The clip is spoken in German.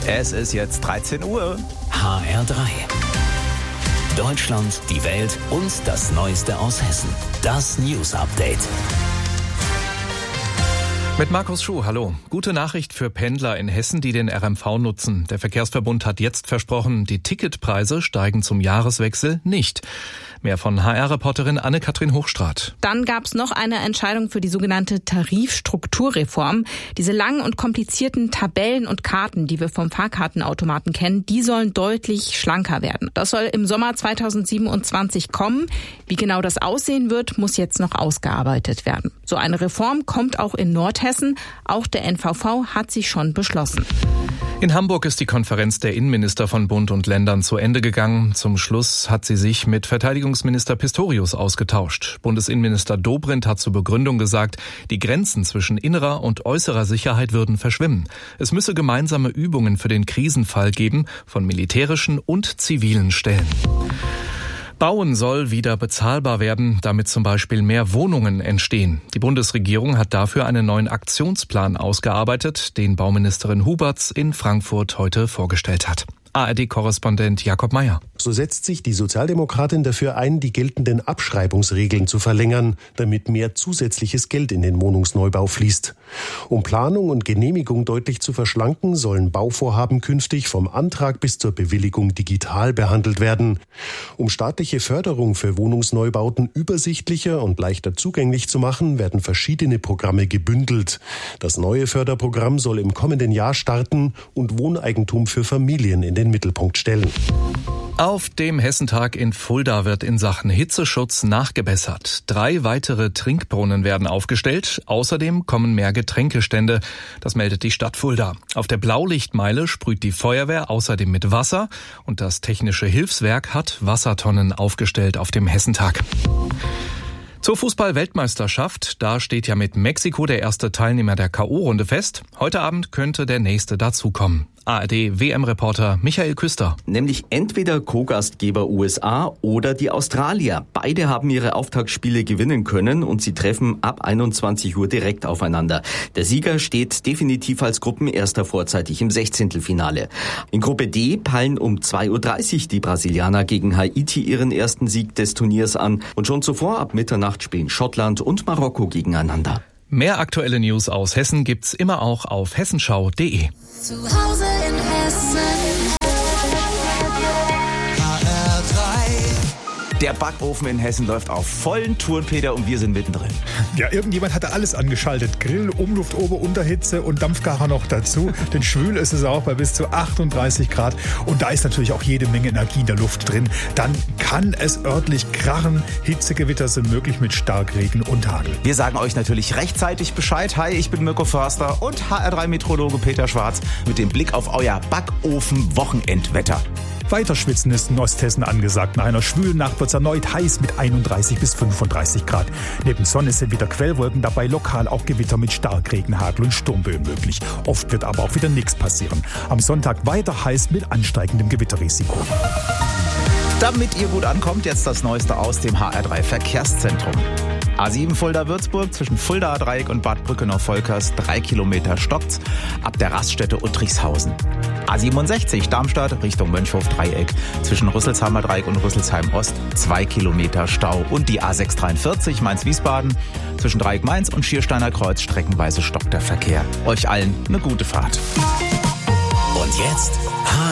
Es ist jetzt 13 Uhr. HR3. Deutschland, die Welt und das Neueste aus Hessen. Das News Update. Mit Markus Schuh, hallo. Gute Nachricht für Pendler in Hessen, die den RMV nutzen. Der Verkehrsverbund hat jetzt versprochen, die Ticketpreise steigen zum Jahreswechsel nicht. Mehr von HR-Reporterin Anne-Kathrin Hochstraat. Dann gab es noch eine Entscheidung für die sogenannte Tarifstrukturreform. Diese langen und komplizierten Tabellen und Karten, die wir vom Fahrkartenautomaten kennen, die sollen deutlich schlanker werden. Das soll im Sommer 2027 kommen. Wie genau das aussehen wird, muss jetzt noch ausgearbeitet werden. So eine Reform kommt auch in Nordhessen. Auch der NVV hat sich schon beschlossen. In Hamburg ist die Konferenz der Innenminister von Bund und Ländern zu Ende gegangen. Zum Schluss hat sie sich mit Verteidigungsminister Pistorius ausgetauscht. Bundesinnenminister Dobrindt hat zur Begründung gesagt, die Grenzen zwischen innerer und äußerer Sicherheit würden verschwimmen. Es müsse gemeinsame Übungen für den Krisenfall geben von militärischen und zivilen Stellen. Bauen soll wieder bezahlbar werden, damit zum Beispiel mehr Wohnungen entstehen. Die Bundesregierung hat dafür einen neuen Aktionsplan ausgearbeitet, den Bauministerin Huberts in Frankfurt heute vorgestellt hat. ARD-Korrespondent Jakob Mayer. So setzt sich die Sozialdemokratin dafür ein, die geltenden Abschreibungsregeln zu verlängern, damit mehr zusätzliches Geld in den Wohnungsneubau fließt. Um Planung und Genehmigung deutlich zu verschlanken, sollen Bauvorhaben künftig vom Antrag bis zur Bewilligung digital behandelt werden. Um staatliche Förderung für Wohnungsneubauten übersichtlicher und leichter zugänglich zu machen, werden verschiedene Programme gebündelt. Das neue Förderprogramm soll im kommenden Jahr starten und Wohneigentum für Familien in den Mittelpunkt stellen. Auf dem Hessentag in Fulda wird in Sachen Hitzeschutz nachgebessert. 3 weitere Trinkbrunnen werden aufgestellt. Außerdem kommen mehr Getränkestände. Das meldet die Stadt Fulda. Auf der Blaulichtmeile sprüht die Feuerwehr außerdem mit Wasser. Und das Technische Hilfswerk hat Wassertonnen aufgestellt auf dem Hessentag. Zur Fußball-Weltmeisterschaft, da steht ja mit Mexiko der erste Teilnehmer der K.O.-Runde fest. Heute Abend könnte der nächste dazukommen. ARD-WM-Reporter Michael Küster. Nämlich entweder Co-Gastgeber USA oder die Australier. Beide haben ihre Auftaktspiele gewinnen können und sie treffen ab 21 Uhr direkt aufeinander. Der Sieger steht definitiv als Gruppenerster vorzeitig im 16. Finale. In Gruppe D peilen um 2.30 Uhr die Brasilianer gegen Haiti ihren ersten Sieg des Turniers an. Und schon zuvor ab Mitternacht spielen Schottland und Marokko gegeneinander. Mehr aktuelle News aus Hessen gibt's immer auch auf hessenschau.de. Zu Hause in Hessen. Der Backofen in Hessen läuft auf vollen Touren, Peter, und wir sind mittendrin. Ja, irgendjemand hatte alles angeschaltet. Grill, Umluft, Unterhitze und Dampfgarer noch dazu. Denn schwül ist es auch bei bis zu 38 Grad. Und da ist natürlich auch jede Menge Energie in der Luft drin. Dann kann es örtlich krachen. Hitzegewitter sind möglich mit Starkregen und Hagel. Wir sagen euch natürlich rechtzeitig Bescheid. Hi, ich bin Mirko Förster und HR3-Meteorologe Peter Schwarz mit dem Blick auf euer Backofen-Wochenendwetter. Weiter schwitzen ist in Osthessen angesagt. Nach einer schwülen Nacht wird es erneut heiß mit 31 bis 35 Grad. Neben Sonne sind wieder Quellwolken dabei, lokal auch Gewitter mit Starkregen, Hagel und Sturmböen möglich. Oft wird aber auch wieder nichts passieren. Am Sonntag weiter heiß mit ansteigendem Gewitterrisiko. Damit ihr gut ankommt, jetzt das Neueste aus dem HR3 Verkehrszentrum. A7 Fulda-Würzburg zwischen Fulda-Dreieck und Bad Brückenau-Volkers 3 Kilometer stockt's ab der Raststätte Uttrichshausen. A67 Darmstadt Richtung Mönchhof-Dreieck zwischen Rüsselsheimer Dreieck und Rüsselsheim-Ost 2 Kilometer Stau. Und die A643 Mainz-Wiesbaden zwischen Dreieck-Mainz und Schiersteiner Kreuz streckenweise stockt der Verkehr. Euch allen eine gute Fahrt. Und jetzt